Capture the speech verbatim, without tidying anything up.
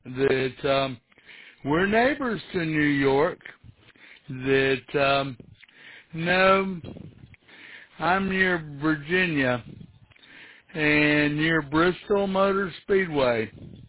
that um, we're neighbors to New York. That um, no, I'm near Virginia and near Bristol Motor Speedway.